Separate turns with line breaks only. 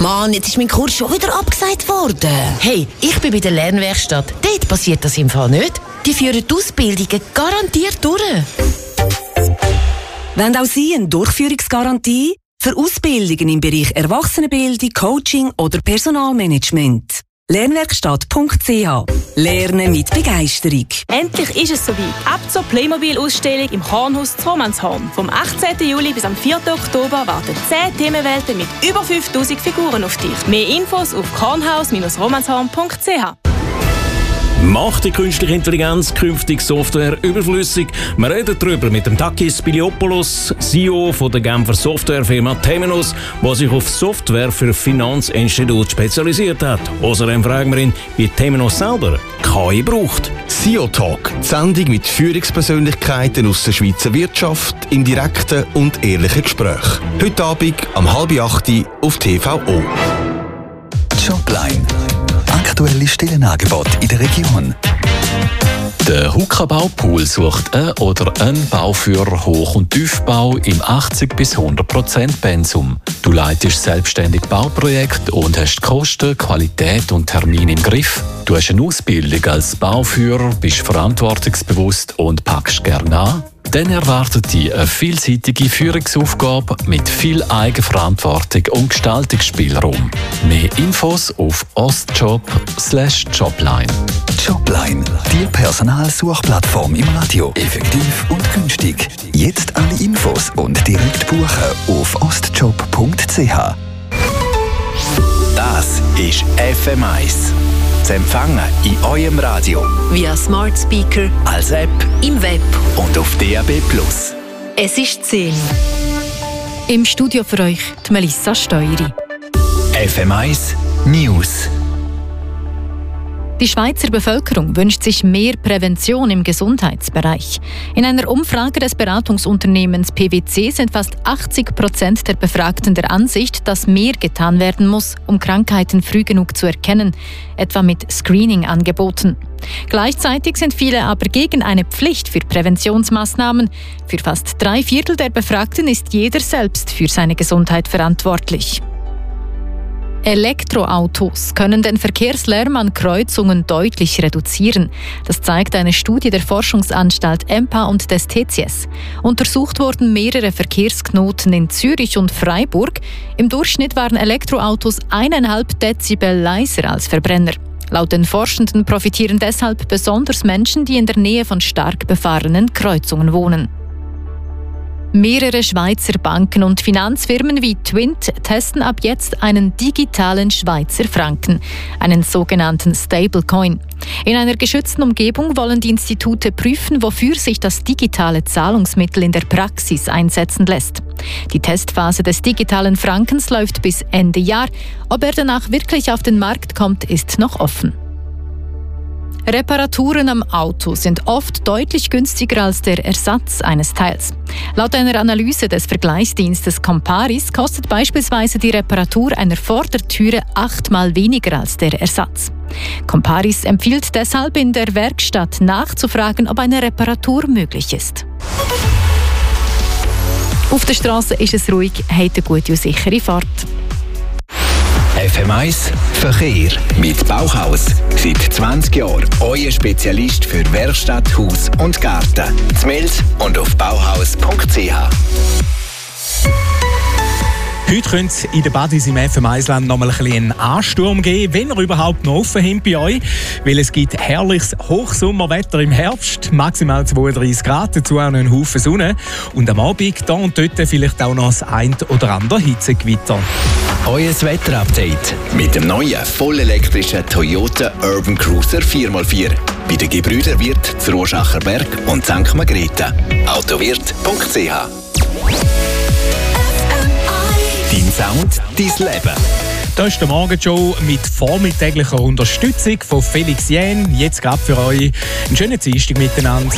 Mann, jetzt ist mein Kurs schon wieder abgesagt worden. Hey, ich bin bei der Lernwerkstatt. Dort passiert das im Fall nicht. Die führen die Ausbildungen garantiert durch.
Wollen auch Sie eine Durchführungsgarantie? Für Ausbildungen im Bereich Erwachsenenbildung, Coaching oder Personalmanagement. Lernwerkstatt.ch. Lernen mit Begeisterung.
Endlich ist es soweit. Ab zur Playmobil-Ausstellung im Kornhaus zu Romanshorn. Vom 18. Juli bis am 4. Oktober warten 10 Themenwelten mit über 5000 Figuren auf dich. Mehr Infos auf kornhaus-romanshorn.ch.
Macht die künstliche Intelligenz künftig Software überflüssig? Wir reden darüber mit dem Takis Spiliopoulos, CEO von der Genfer Softwarefirma Temenos, der sich auf Software für Finanzinstitute spezialisiert hat. Außerdem fragen wir ihn, wie Temenos selber KI braucht.
CEO Talk, die Sendung mit Führungspersönlichkeiten aus der Schweizer Wirtschaft in direkten und ehrlichen Gesprächen. Heute Abend um 7:30 auf TVO.
Jobline. Aktuelle Stellenangebote in der Region. Der Hucka Baupool sucht einen Bauführer Hoch- und Tiefbau im 80 bis 100% Pensum. Du leitest selbstständig Bauprojekte und hast Kosten, Qualität und Termin im Griff. Du hast eine Ausbildung als Bauführer, bist verantwortungsbewusst und packst gerne an. Dann erwartet dich eine vielseitige Führungsaufgabe mit viel Eigenverantwortung und Gestaltungsspielraum. Mehr Infos auf ostjob.ch/Jobline.
Jobline, die Personalsuchplattform im Radio. Effektiv und günstig. Jetzt alle Infos und direkt buchen auf ostjob.ch.
Das ist FM1. Zu empfangen in eurem Radio.
Via Smart Speaker,
als App,
im Web
und auf DAB+.
Es ist 10. Im Studio für euch die Melissa Steueri.
FM1 News.
Die Schweizer Bevölkerung wünscht sich mehr Prävention im Gesundheitsbereich. In einer Umfrage des Beratungsunternehmens PwC sind fast 80% der Befragten der Ansicht, dass mehr getan werden muss, um Krankheiten früh genug zu erkennen, etwa mit Screening-Angeboten. Gleichzeitig sind viele aber gegen eine Pflicht für Präventionsmaßnahmen. Für fast 3/4 der Befragten ist jeder selbst für seine Gesundheit verantwortlich. Elektroautos können den Verkehrslärm an Kreuzungen deutlich reduzieren. Das zeigt eine Studie der Forschungsanstalt EMPA und des TCS. Untersucht wurden mehrere Verkehrsknoten in Zürich und Freiburg. Im Durchschnitt waren Elektroautos 1,5 Dezibel leiser als Verbrenner. Laut den Forschenden profitieren deshalb besonders Menschen, die in der Nähe von stark befahrenen Kreuzungen wohnen. Mehrere Schweizer Banken und Finanzfirmen wie Twint testen ab jetzt einen digitalen Schweizer Franken, einen sogenannten Stablecoin. In einer geschützten Umgebung wollen die Institute prüfen, wofür sich das digitale Zahlungsmittel in der Praxis einsetzen lässt. Die Testphase des digitalen Frankens läuft bis Ende Jahr. Ob er danach wirklich auf den Markt kommt, ist noch offen. Reparaturen am Auto sind oft deutlich günstiger als der Ersatz eines Teils. Laut einer Analyse des Vergleichsdienstes Comparis kostet beispielsweise die Reparatur einer Vordertüre 8-mal weniger als der Ersatz. Comparis empfiehlt deshalb, in der Werkstatt nachzufragen, ob eine Reparatur möglich ist. Auf der Straße ist es ruhig, habt eine gute und sichere Fahrt.
FM1 Verkehr mit Bauhaus. Seit 20 Jahren euer Spezialist für Werkstatt, Haus und Garten. Z'Mels und auf bauhaus.ch.
Heute könnte es in den Badis im FM1-Land noch mal ein bisschen einen Ansturm geben, wenn ihr überhaupt noch offen habt bei euch. Weil es gibt herrliches Hochsommerwetter im Herbst, maximal 32 Grad, dazu auch noch einen Haufen Sonne. Und am Abend da und dort vielleicht auch noch das ein oder andere Hitzegewitter.
Euer Wetterupdate mit dem neuen vollelektrischen Toyota Urban Cruiser 4x4. Bei den Gebrüder Wirth, zu Rorschacher Berg und St. Margrethe. Autowirt.ch. Dein Sound, dein Leben.
Das ist der Morgenshow mit vormittäglicher Unterstützung von Felix Jähn. Jetzt gerade für euch einen schönen Dienstag miteinander.